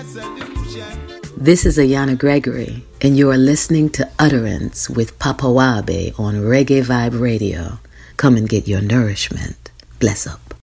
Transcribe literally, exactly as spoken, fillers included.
This is Ayana Gregory, and you are listening to Utterance with Papa Wabe on Reggae Vibe Radio. Come and get your nourishment. Bless up.